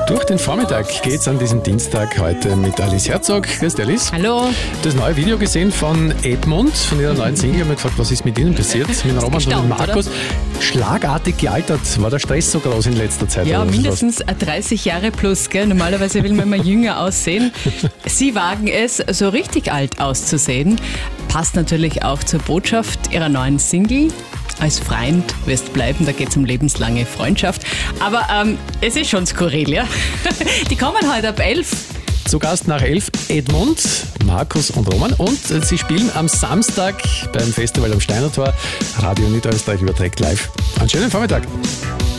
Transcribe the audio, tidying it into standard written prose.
Durch den Vormittag geht's an diesem Dienstag heute mit Alice Herzog. Grüß dich, Alice. Hallo. Das neue Video gesehen von Edmund, von ihrer neuen Single. Ich habe mir gefragt, was ist mit ihnen passiert? Mit Roman und Markus. Oder? Schlagartig gealtert. War der Stress so groß in letzter Zeit? Ja, mindestens 30 Jahre plus. Gell? Normalerweise will man immer jünger aussehen. Sie wagen es, so richtig alt auszusehen. Passt natürlich auch zur Botschaft ihrer neuen Single. Als Freund wirst bleiben, da geht es um lebenslange Freundschaft. Aber es ist schon skurril, ja. Die kommen heute ab 11. Zu Gast nach 11 Edmund, Markus und Roman. Und sie spielen am Samstag beim Festival am Steinertor. Radio Niederösterreich überträgt live. Einen schönen Vormittag.